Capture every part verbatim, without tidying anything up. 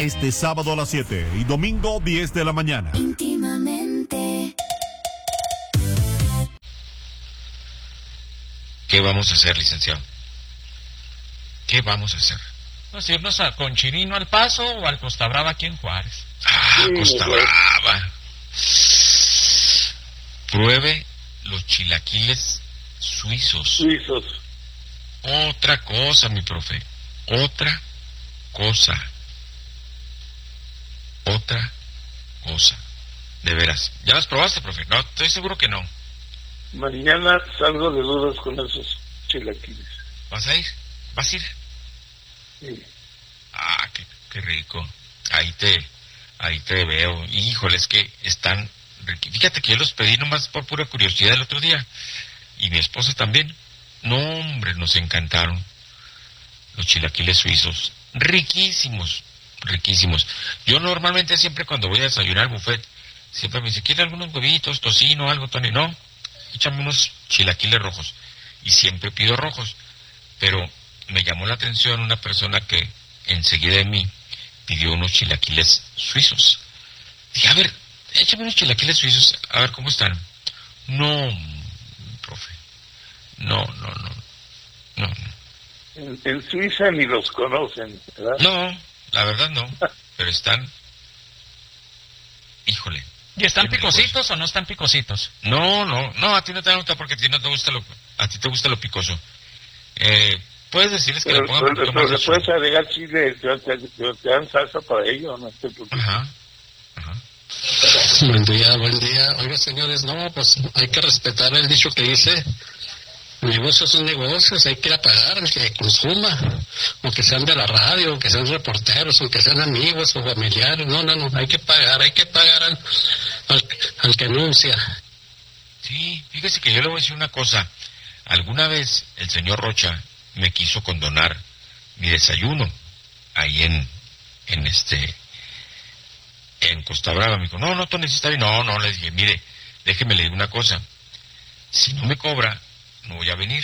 este sábado a las siete y domingo diez de la mañana. Íntimamente. ¿Qué vamos a hacer, licenciado? ¿Qué vamos a hacer? Pues irnos a, con Chirino al Paso o al Costa Brava aquí en Juárez. Ah, Sí, Costa pues. Brava. Pruebe los chilaquiles suizos. Suizos. Otra cosa, mi profe. Otra cosa. Otra cosa. De veras. ¿Ya las probaste, profe? No, estoy seguro que no. Mañana salgo de dudas con esos chilaquiles. ¿Vas a ir? ¿Vas a ir? Sí. Ah, qué, qué rico. Ahí te, ahí te veo. Híjole, es que están riqui- Fíjate que yo los pedí nomás por pura curiosidad el otro día. Y mi esposa también. No, hombre, nos encantaron. Los chilaquiles suizos. Riquísimos, riquísimos. Yo normalmente siempre cuando voy a desayunar al buffet, siempre me dice, ¿quiere algunos huevitos, tocino, algo, Tony? No, échame unos chilaquiles rojos. Y siempre pido rojos. Pero me llamó la atención una persona que enseguida de mí pidió unos chilaquiles suizos. Dije, a ver, échame unos chilaquiles suizos, a ver cómo están. No, profe. No, no, no. No, no. En, en Suiza ni los conocen, ¿verdad? No, la verdad no. Pero están... Híjole. ¿Y están Qué picositos o no están picositos? No, no, no, a ti no te gusta porque a ti no te gusta lo... A ti te gusta lo picoso. Eh... Puedes decirles que Pero, le pongan un pero, poquito más pero de le puedes chile. agregar chile, te, te, te, te dan salsa para ello, no te preocupes. Ajá, ajá. Buen día, buen día. Oiga, señores, no, pues hay que respetar el dicho que dice, negocios son negocios, hay que ir a pagar al que consuma, aunque sean de la radio, aunque sean reporteros, aunque sean amigos o familiares, no, no, no, hay que pagar, hay que pagar al, al, al que anuncia. Sí, fíjese que yo le voy a decir una cosa. Alguna vez el señor Rocha me quiso condonar mi desayuno ahí en, en este, en Costa Brava. Me dijo, no, no, Tony, si está bien. No, no, le dije, mire, déjeme le digo una cosa. Si no me cobra, no voy a venir.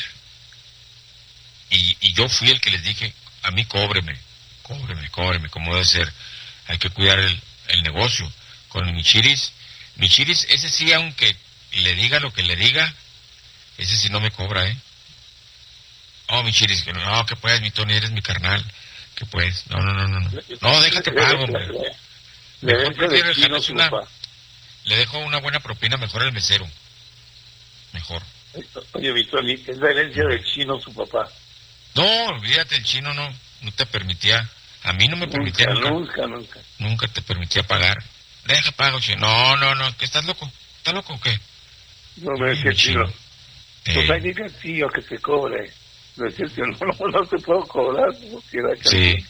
Y, y yo fui el que les dije, a mí cóbreme, cóbreme, cóbreme, como debe ser. Hay que cuidar el, el negocio. Con mi Chiris, mi Chiris, ese sí, aunque le diga lo que le diga, ese sí no me cobra, ¿eh? Oh, mi Chiris, que no, no, que puedes, mi Tony, eres mi carnal. Que puedes, no, no, no, no. No, no déjate pago, hombre. Le Mejor dejo prefiero de chino dejarles su una... papá. Le dejo una buena propina, mejor al mesero. Mejor. Oye, Vitoli, es la herencia del chino su papá. No, olvídate, el chino no, no te permitía, a mí no me permitía Nunca, nunca, nunca, nunca. nunca te permitía pagar. Deja pago, chino. No, no, no, ¿que estás loco? ¿Estás loco o qué? No me Sí, que chino. chino. Pues Eh, hay que castillo que te cobre. No es cierto, no, no, no te puedo cobrar. No quiera que- sí,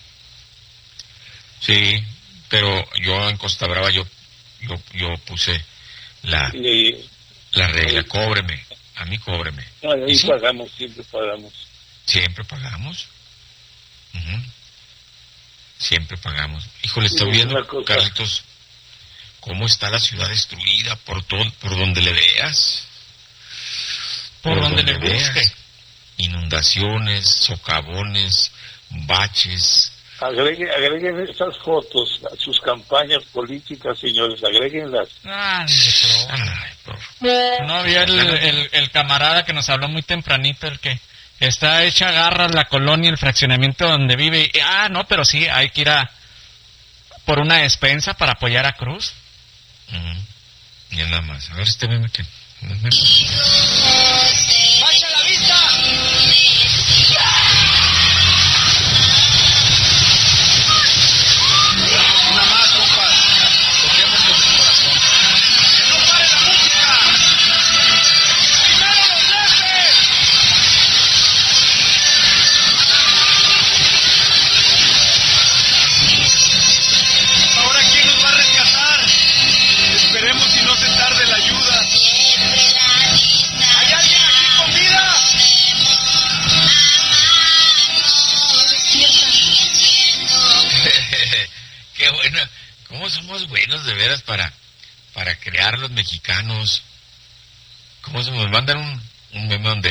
sí, pero yo en Costa Brava yo, yo, yo puse la, Y la regla, sí. cóbreme, a mí cóbreme. ahí Y sí, pagamos, siempre pagamos. siempre pagamos. Ujú. Siempre pagamos. Híjole, Sí, estoy viendo, una cosa. Carlitos, cómo está la ciudad destruida por todo, por donde le veas. Por donde le veas. busque. Inundaciones, socavones, baches. Agreguen, agreguen estas fotos a sus campañas políticas, señores, agréguenlas. Ande, pero- Ay, por No había el, el, el camarada que nos habló muy tempranito, el que está hecha garras la colonia, el fraccionamiento donde vive. Y, ah, no, pero sí, hay que ir a por una despensa para apoyar a Cruz. Ujú. Ya nada más. A ver este meme que... ¡Bacha la vista! Una más, compa. Toquemos con el corazón. ¡Que no pare la música! ¡Primero los lentes! Ahora, ¿quién nos va a rescatar? Esperemos si no se tarde la ayuda. ¿Hay alguien aquí con vida? Qué bueno. ¿Cómo somos buenos de veras para, para crear los mexicanos? ¿Cómo se nos mandan un, un meme donde